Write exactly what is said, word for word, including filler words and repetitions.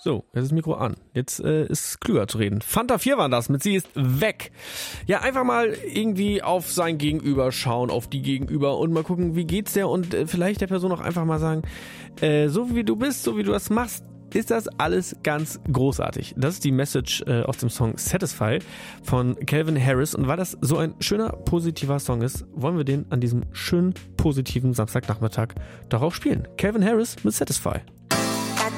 So, jetzt ist das Mikro an. Jetzt äh, ist es klüger zu reden. Fanta vier war das, mit Sie ist weg. Ja, einfach mal irgendwie auf sein Gegenüber schauen, auf die Gegenüber und mal gucken, wie geht's der und äh, vielleicht der Person auch einfach mal sagen, äh, so wie du bist, so wie du das machst, ist das alles ganz großartig. Das ist die Message äh, aus dem Song Satisfy von Calvin Harris. Und weil das so ein schöner, positiver Song ist, wollen wir den an diesem schönen, positiven Samstagnachmittag darauf spielen. Calvin Harris mit Satisfy.